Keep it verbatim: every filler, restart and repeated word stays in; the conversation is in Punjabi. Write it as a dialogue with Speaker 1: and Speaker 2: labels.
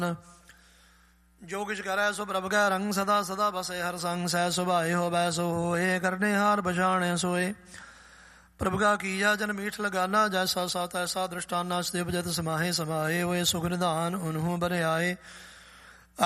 Speaker 1: ਜੋ ਕਿਛ ਕਰੈ ਸੋ ਪ੍ਰਭ ਕੈ ਰੰਗ, ਸਦਾ ਸਦਾ ਬਸੈ ਹਰ ਸੰਗ। ਸਹਿ ਸੁਭਾਏ ਹੋਵੈ ਸੋ ਹੋਏ, ਕਰਨੇ ਹਾਰ ਪਛਾਣੈ ਸੋਏ। ਪ੍ਰਭ ਕਾ ਕੀਆ ਜਨ ਮੀਠ ਲਗਾਨਾ, ਜੈਸਾ ਸਾ ਤੈਸਾ ਦ੍ਰਿਸ਼ਟਾਨਾ। ਸਦਿਵ ਜਤ ਸਮਾਹੇ ਸਮਾਏ, ਹੋਏ ਸੁਖ ਨਿਧਾਨ ਉਨਹੂ ਬਰਿਆਏ।